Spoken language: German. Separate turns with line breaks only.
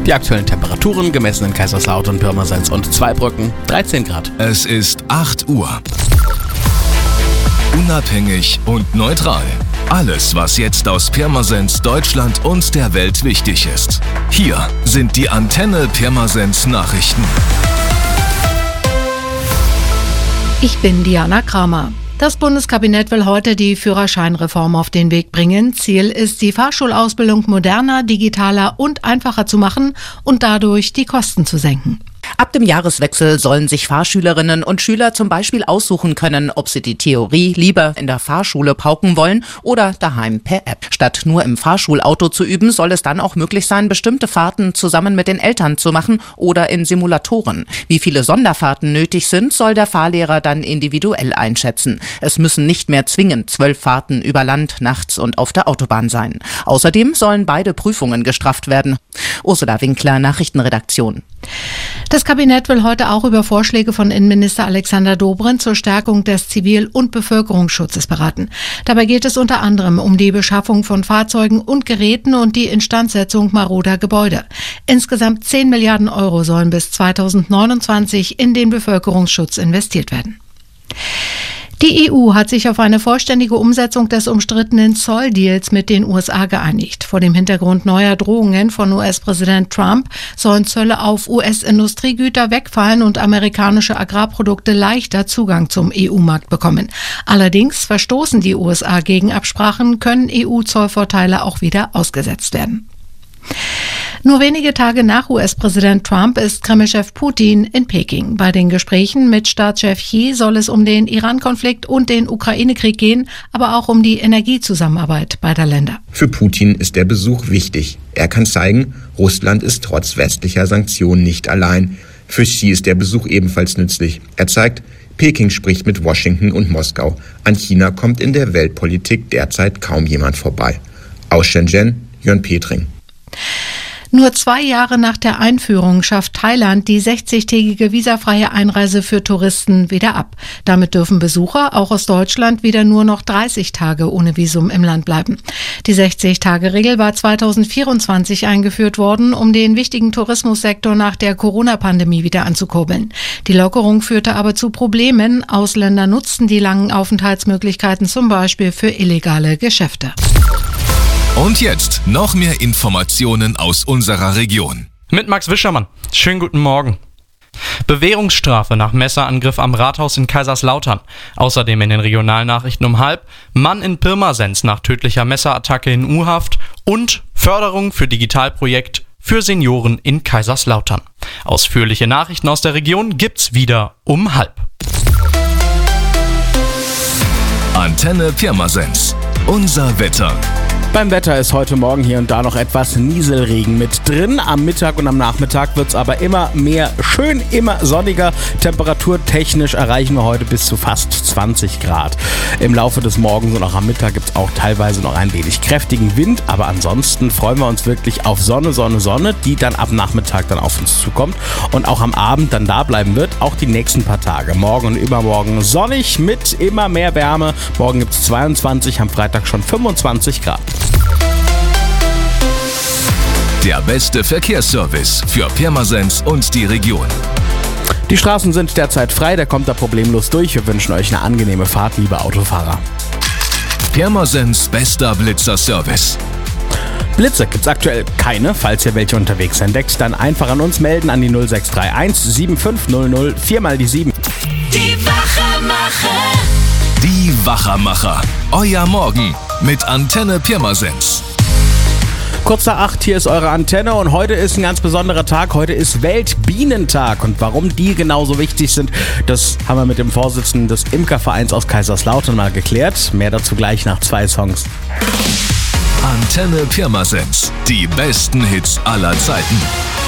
Die aktuellen Temperaturen gemessen in Kaiserslautern, Pirmasens und Zweibrücken 13 Grad.
Es ist 8 Uhr. Unabhängig und neutral. Alles, was jetzt aus Pirmasens, Deutschland und der Welt wichtig ist. Hier sind die Antenne Pirmasens Nachrichten.
Ich bin Diana Kramer. Das Bundeskabinett will heute die Führerscheinreform auf den Weg bringen. Ziel ist, die Fahrschulausbildung moderner, digitaler und einfacher zu machen und dadurch die Kosten zu senken.
Ab dem Jahreswechsel sollen sich Fahrschülerinnen und Schüler zum Beispiel aussuchen können, ob sie die Theorie lieber in der Fahrschule pauken wollen oder daheim per App. Statt nur im Fahrschulauto zu üben, soll es dann auch möglich sein, bestimmte Fahrten zusammen mit den Eltern zu machen oder in Simulatoren. Wie viele Sonderfahrten nötig sind, soll der Fahrlehrer dann individuell einschätzen. Es müssen nicht mehr zwingend 12 Fahrten über Land, nachts und auf der Autobahn sein. Außerdem sollen beide Prüfungen gestrafft werden. Ursula Winkler, Nachrichtenredaktion.
Das Kabinett will heute auch über Vorschläge von Innenminister Alexander Dobrindt zur Stärkung des Zivil- und Bevölkerungsschutzes beraten. Dabei geht es unter anderem um die Beschaffung von Fahrzeugen und Geräten und die Instandsetzung maroder Gebäude. Insgesamt 10 Milliarden Euro sollen bis 2029 in den Bevölkerungsschutz investiert werden. Die EU hat sich auf eine vollständige Umsetzung des umstrittenen Zolldeals mit den USA geeinigt. Vor dem Hintergrund neuer Drohungen von US-Präsident Trump sollen Zölle auf US-Industriegüter wegfallen und amerikanische Agrarprodukte leichter Zugang zum EU-Markt bekommen. Allerdings verstoßen die USA gegen Absprachen, können EU-Zollvorteile auch wieder ausgesetzt werden. Nur wenige Tage nach US-Präsident Trump ist Kreml-Chef Putin in Peking. Bei den Gesprächen mit Staatschef Xi soll es um den Iran-Konflikt und den Ukraine-Krieg gehen, aber auch um die Energiezusammenarbeit beider Länder.
Für Putin ist der Besuch wichtig. Er kann zeigen, Russland ist trotz westlicher Sanktionen nicht allein. Für Xi ist der Besuch ebenfalls nützlich. Er zeigt, Peking spricht mit Washington und Moskau. An China kommt in der Weltpolitik derzeit kaum jemand vorbei. Aus Shenzhen, Jörn Petring.
Nur 2 Jahre nach der Einführung schafft Thailand die 60-tägige visafreie Einreise für Touristen wieder ab. Damit dürfen Besucher auch aus Deutschland wieder nur noch 30 Tage ohne Visum im Land bleiben. Die 60-Tage-Regel war 2024 eingeführt worden, um den wichtigen Tourismussektor nach der Corona-Pandemie wieder anzukurbeln. Die Lockerung führte aber zu Problemen. Ausländer nutzten die langen Aufenthaltsmöglichkeiten zum Beispiel für illegale Geschäfte.
Und jetzt noch mehr Informationen aus unserer Region.
Mit Max Wischermann. Schönen guten Morgen. Bewährungsstrafe nach Messerangriff am Rathaus in Kaiserslautern. Außerdem in den Regionalnachrichten um 12:30 Mann in Pirmasens nach tödlicher Messerattacke in U-Haft und Förderung für Digitalprojekt für Senioren in Kaiserslautern. Ausführliche Nachrichten aus der Region gibt's wieder um 12:30.
Antenne Pirmasens. Unser Wetter.
Beim Wetter ist heute Morgen hier und da noch etwas Nieselregen mit drin. Am Mittag und am Nachmittag wird es aber immer mehr schön, immer sonniger. Temperaturtechnisch erreichen wir heute bis zu fast 20 Grad. Im Laufe des Morgens und auch am Mittag gibt es auch teilweise noch ein wenig kräftigen Wind. Aber ansonsten freuen wir uns wirklich auf Sonne, Sonne, Sonne, die dann ab Nachmittag dann auf uns zukommt und auch am Abend dann da bleiben wird. Auch die nächsten paar Tage. Morgen und übermorgen sonnig mit immer mehr Wärme. Morgen gibt es 22, am Freitag schon 25 Grad.
Der beste Verkehrsservice für Pirmasens und die Region.
Die Straßen sind derzeit frei, da kommt da problemlos durch. Wir wünschen euch eine angenehme Fahrt, liebe Autofahrer.
Pirmasens bester Blitzer-Service.
Blitze gibt's aktuell keine. Falls ihr welche unterwegs entdeckt, dann einfach an uns melden an die 0631 7500 4x7.
Die Wachermacher.
Die Wachermacher. Euer Morgen mit Antenne Pirmasens.
Kurz nach 8, hier ist eure Antenne und heute ist ein ganz besonderer Tag. Heute ist Weltbienentag und warum die genauso wichtig sind, das haben wir mit dem Vorsitzenden des Imkervereins aus Kaiserslautern mal geklärt. Mehr dazu gleich nach 2 Songs.
Antenne Pirmasens. Die besten Hits aller Zeiten.